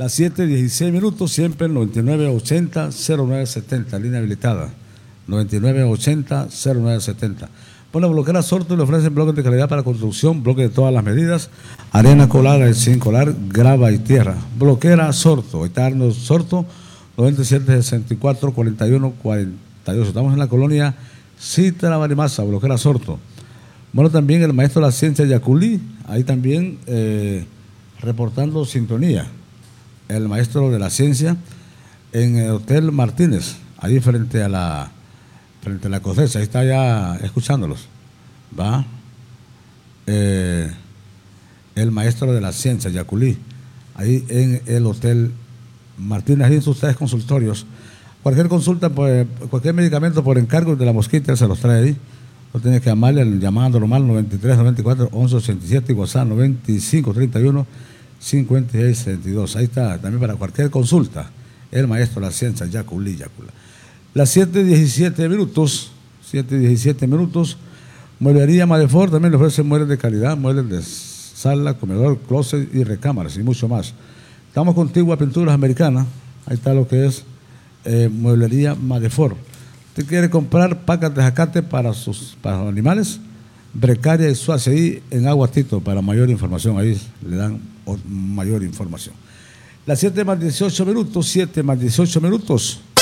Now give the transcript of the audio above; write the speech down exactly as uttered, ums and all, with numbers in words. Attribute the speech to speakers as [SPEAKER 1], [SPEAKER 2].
[SPEAKER 1] Las siete dieciséis minutos, siempre el noventa y nueve ochenta cero nueve setenta, línea habilitada. noventa y nueve ochenta cero nueve setenta. Bueno, Bloquera Sorto le ofrecen bloques de calidad para construcción, bloques de todas las medidas, arena colada, sin colar, grava y tierra. Bloquera Sorto, Eterno Sorto, noventa y siete sesenta y cuatro cuarenta y uno cuarenta y ocho. Estamos en la colonia Citra Barimasa, Bloquera Sorto. Bueno, también el maestro de la ciencia Yaculí, ahí también eh, reportando sintonía. El maestro de la ciencia en el Hotel Martínez, ahí frente a la frente a la cosecha, ahí está ya escuchándolos, ¿va? Eh, el maestro de la ciencia, Yaculí, ahí en el Hotel Martínez, ahí en sus tres consultorios. Cualquier consulta, pues, cualquier medicamento por encargo de la mosquita se los trae ahí. No tienes que llamarle, llamando normal noventa y tres noventa y cuatro once ochenta y siete y WhatsApp noventa y cinco treinta y uno cincuenta y seis setenta y dos. Ahí está, también para cualquier consulta, el maestro de la ciencia, Yaculí, Yacula. Las siete diecisiete minutos, siete diecisiete minutos, Mueblería Madefort también le ofrece muebles de calidad, muebles de sala, comedor, closet y recámaras y mucho más. Estamos contigo a Pinturas Americanas, ahí está lo que es eh, Mueblería Madefort. ¿Usted quiere comprar pacas de zacate para sus, para los animales? Brecaria y Suace ahí en Aguatito, para mayor información, ahí le dan mayor información. Las siete más dieciocho minutos, siete más dieciocho minutos.